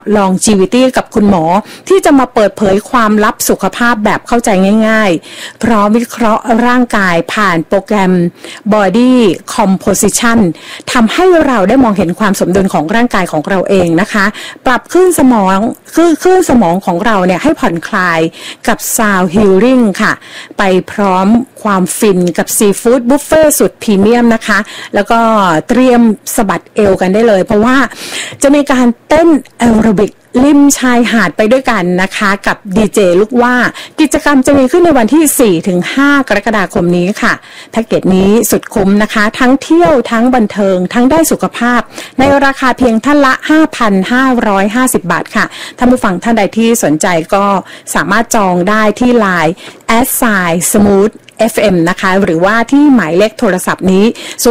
longevity กับคุณหมอที่จะมาเปิดเผยความลับสุขภาพแบบเข้าใจง่ายๆพร้อมวิเคราะห์ร่างกายผ่านโปรแกรม Body Composition ทำให้เราได้มองเห็นความสมดุลของร่างกายของเราเองนะคะปรับคลื่นสมองของเราเนี่ยให้ผ่อนคลายกับ Sound Healing ค่ะไปพร้อมความฟินกับซีฟู้ดบุฟเฟ่สุดพรีเมียมนะคะแล้วก็เตรียมสะบัดเอวกันได้เลยเพราะว่าจะมีการเต้นแอโรบิกริมชายหาดไปด้วยกันนะคะกับดีเจลูกว่ากิจกรรมจะมีขึ้นในวันที่ 4-5 กรกฎาคมนี้ค่ะแพ็กเกจนี้สุดคุ้มนะคะทั้งเที่ยวทั้งบันเทิงทั้งได้สุขภาพในราคาเพียงท่านละ 5,550 บาทค่ะท่านผู้ฟังท่านใดที่สนใจก็สามารถจองได้ที่ LINE @smooth FM นะคะหรือว่าที่หมายเลขโทรศัพท์นี้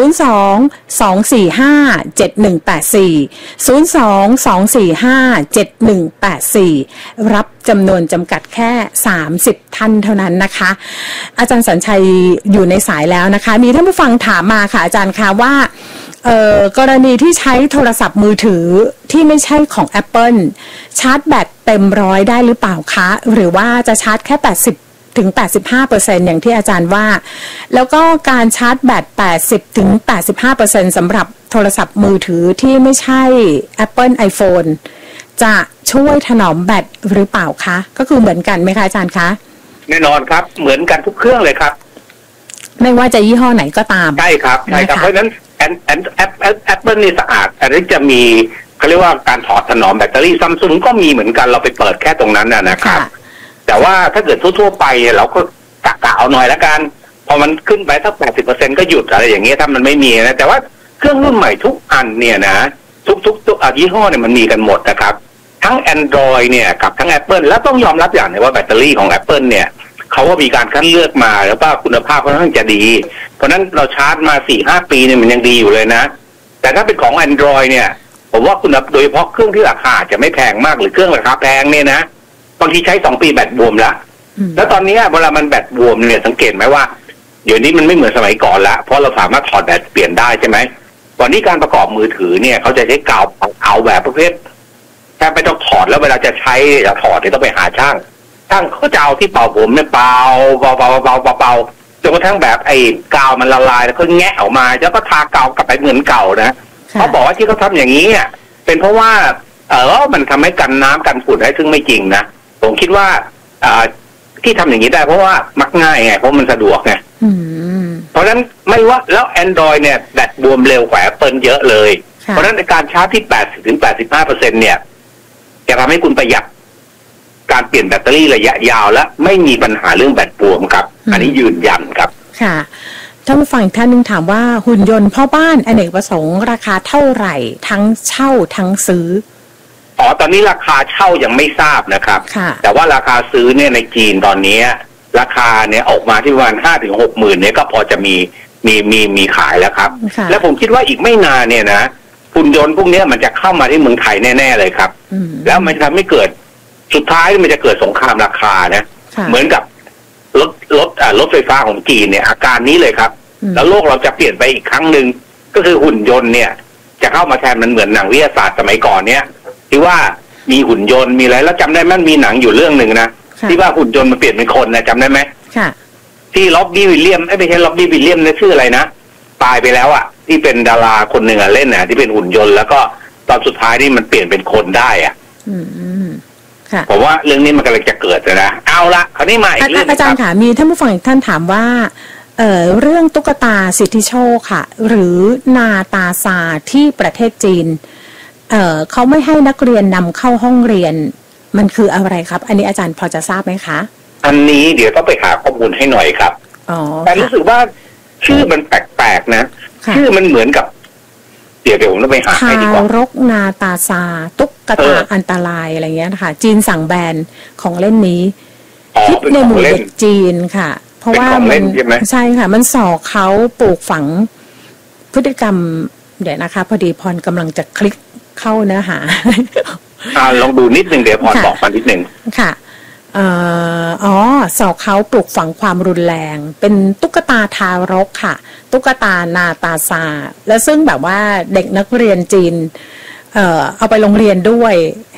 02-245-7184 รับจำนวนจำกัดแค่30ท่านเท่านั้นนะคะอาจารย์สัญชัยอยู่ในสายแล้วนะคะมีท่านผู้ฟังถามมาค่ะอาจารย์คะว่ากรณีที่ใช้โทรศัพท์มือถือที่ไม่ใช่ของ Apple ชาร์จแบตเต็มร้อยได้หรือเปล่าคะหรือว่าจะชาร์จแค่80-85% อย่างที่อาจารย์ว่าแล้วก็การชาร์จแบต 80-85% สำหรับโทรศัพท์มือถือที่ไม่ใช่ Apple iPhone จะช่วยถนอมแบตหรือเปล่าคะก็คือเหมือนกันไหมคะอาจารย์คะแน่นอนครับเหมือนกันทุกเครื่องเลยครับไม่ว่าจะยี่ห้อไหนก็ตามใช่ครับใช่ครับเพราะฉะนั้นแอปเปิลนี่สะอาดอันนี้จะมีเขาเรียกว่าการถอดถนอมแบตเตอรี่ซัมซุงก็มีเหมือนกันเราไปเปิดแค่ตรงนั้นนะครับแต่ว่าถ้าเกิดทั่วๆไปเราก็กะเอาหน่อยละกันพอมันขึ้นไปสัก 80% ก็หยุดอะไรอย่างเงี้ยถ้ามันไม่มีนะแต่ว่าเครื่องรุ่นใหม่ทุกอันเนี่ยนะทุกยี่ห้อเนี่ยมันมีกันหมดนะครับทั้ง Android เนี่ยกับทั้ง Apple แล้วต้องยอมรับอย่างนึงว่าแบตเตอรี่ของ Apple เนี่ยเขาก็มีการคัดเลือกมาแล้วก็คุณภาพค่อนข้างจะดีเพราะนั้นเราชาร์จมา 4-5 ปีเนี่ยมันยังดีอยู่เลยนะแต่ถ้าเป็นของ Android เนี่ยผมว่าคุณภาพโดยเฉพาะเครื่องที่ราคาจะไม่แพงมากหรือเครื่องราคาแพงเนี่ยนะบางทีใช้2 ปีแบตบวมแล้วตอนนี้เวลามันแบตบวมเนี่ยสังเกตไหมว่าเดี๋ยวนี้มันไม่เหมือนสมัยก่อนละเพราะเราสามารถถอดแบตเปลี่ยนได้ใช่ไหมตอนนี้การประกอบมือถือเนี่ยเขาจะใช้กาวแบบประเภทแค่ไม่ต้องถอดแล้วเวลาจะใช้จะถอดเนี่ยต้องไปหาช่างเขาจะเอาที่เป่าผมเนี่ยเป่าจนกระทั่งแบบไอ้กาวมันละลายแล้วก็แงะออกมาแล้วก็ทากาวกลับไปเหมือนเก่านะเขาบอกว่าที่เขาทำอย่างนี้เป็นเพราะว่ามันทำให้กันน้ำกันฝุ่นได้ซึ่งไม่จริงนะผมคิดว่าที่ทำอย่างนี้ได้เพราะว่ามักง่ายไงเพราะมันสะดวกไงเพราะฉะนั้นไม่ว่าแล้ว Android เนี่ยแบตบวมเร็วกว่า Apple เยอะเลยเพราะฉะนั้นในการชาร์จที่ 80-85% เนี่ยจะทำให้คุณประหยัดการเปลี่ยนแบตเตอรี่ระยะยาวและไม่มีปัญหาเรื่องแบตบวมครับอันนี้ยืนยันครับค่ะท่านผู้ฟังท่านนึงถามว่าหุ่นยนต์พ่อบ้านอเนกประสงค์ราคาเท่าไหร่ทั้งเช่าทั้งซื้อตอนนี้ราคาเช่ายังไม่ทราบนะครับแต่ว่าราคาซื้อเนี่ยในจีนตอนนี้ราคาเนี่ยออกมาที่ประมาณ 5-6 หมื่นเนี่ยก็พอจะมีขายแล้วครับและผมคิดว่าอีกไม่นานเนี่ยนะหุ่นยนต์พวกนี้มันจะเข้ามาที่เมืองไทยแน่ๆเลยครับแล้วมันจะทำให้เกิดสุดท้ายมันจะเกิดสงครามราคานะเหมือนกับรถไฟฟ้าของจีนเนี่ยอาการนี้เลยครับแล้วโลกเราจะเปลี่ยนไปอีกครั้งหนึ่งก็คือหุ่นยนต์เนี่ยจะเข้ามาแทนมันเหมือนหนังวิทยาศาสตร์สมัยก่อนเนี่ยที่ว่ามีหุ่นยนต์มีอะไรแล้วจำได้มันมีหนังอยู่เรื่องหนึ่งนะที่ว่าหุ่นยนต์มันเปลี่ยนเป็นคนนะจำได้ไหมที่ล็อบบี้วิลเลียมไม่ใช่ล็อบบี้วิลเลียมนะชื่ออะไรนะตายไปแล้วที่เป็นดาราคนหนึ่งเล่นที่เป็นหุ่นยนต์แล้วก็ตอนสุดท้ายนี่มันเปลี่ยนเป็นคนได้ผมว่าเรื่องนี้มันกำลังจะเกิดนะเอาละคราวนี้มาอีกเรื่องอาจารย์ค่ะมีท่านผู้ฟังอีกท่านถามว่าเรื่องตุ๊กตาสิทธิโชคค่ะหรือนาตาซาที่ประเทศจีนเขาไม่ให้นักเรียนนำเข้าห้องเรียนมันคืออะไรครับอันนี้อาจารย์พอจะทราบไหมคะอันนี้เดี๋ยวต้องไปหาข้อมูลให้หน่อยครับแต่รู้สึกว่าชื่อมันแปลกๆนะชื่อมันเหมือนกับเดี๋ยวผมต้องไปหาให้ดีกว่าทารกนาตาซาตุ๊กตาอันตรายอะไรเงี้ยนะคะจีนสั่งแบนของเล่นนี้คิดในหมู่เด็กจีนค่ะเพราะว่ามันใช่ค่ะมันส่อเขาปลูกฝังพฤติกรรมเดี๋ยวนะคะพอดีพรกำลังจะคลิกเข้าเนื้อหาลองดูนิดนึงเดี๋ยวพรบอกมานิดนึงค่ะสอกเขาปลูกฝังความรุนแรงเป็นตุ๊กตาทารกค่ะตุ๊กตานาตาซาและซึ่งแบบว่าเด็กนักเรียนจีนเอาไปโรงเรียนด้วย